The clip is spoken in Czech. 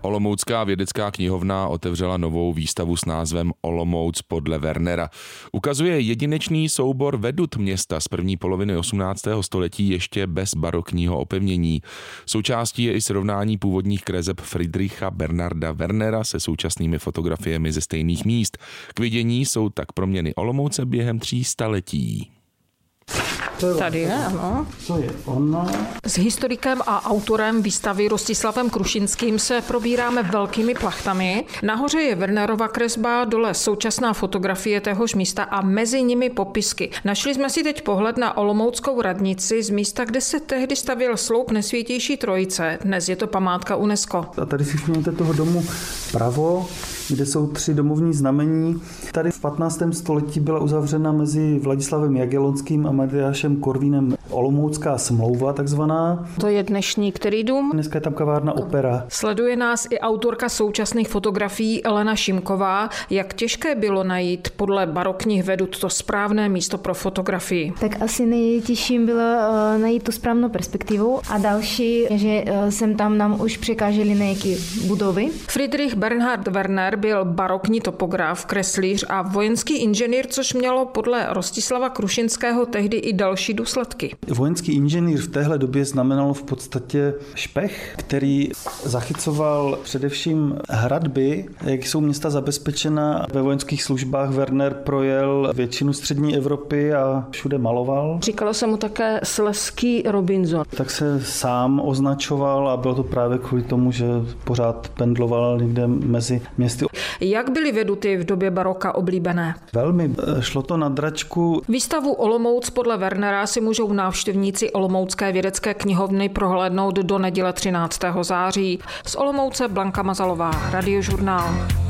Olomoucká vědecká knihovna otevřela novou výstavu s názvem Olomouc podle Wernera. Ukazuje jedinečný soubor vedut města z první poloviny 18. století ještě bez barokního opevnění. Součástí je i srovnání původních kreseb Friedricha Bernharda Wernera se současnými fotografiemi ze stejných míst. K vidění jsou tak proměny Olomouce během 300 letí. Tady je, ano. To je ona. S historikem a autorem výstavy Rostislavem Krušinským se probíráme velkými plachtami. Nahoře je Wernerova kresba, dole současná fotografie téhož místa a mezi nimi popisky. Našli jsme si teď pohled na olomouckou radnici z místa, kde se tehdy stavěl sloup Nejsvětější Trojice. Dnes je to památka UNESCO. A tady si všimněte toho domu pravo, kde jsou 3 domovní znamení. Tady v 15. století byla uzavřena mezi Vladislavem Jagellonským a Matyášem Korvínem Olomoucká smlouva takzvaná. To je dnešní který dům? Dneska je tam kavárna Opera. Sleduje nás i autorka současných fotografií Elena Šimková. Jak těžké bylo najít podle barokních vedut to správné místo pro fotografii? Tak asi nejtěžším bylo najít tu správnou perspektivu a další, že sem tam nám už překážely nějaké budovy. Friedrich Bernhard Werner byl barokní topograf, kreslíř a vojenský inženýr, což mělo podle Rostislava Krušinského tehdy i další důsledky. Vojenský inženýr v téhle době znamenalo v podstatě špech, který zachycoval především hradby, jak jsou města zabezpečena. Ve vojenských službách Werner projel většinu střední Evropy a všude maloval. Říkalo se mu také Slezský Robinson. Tak se sám označoval a bylo to právě kvůli tomu, že pořád pendloval někde mezi městy. Jak byly veduty v době baroka oblíbené? Velmi. Šlo to na dračku. Výstavu Olomouc podle Wernera si můžou návštěvníci Olomoucké vědecké knihovny prohlédnout do neděle 13. září. Z Olomouce Blanka Mazalová, Radiožurnál.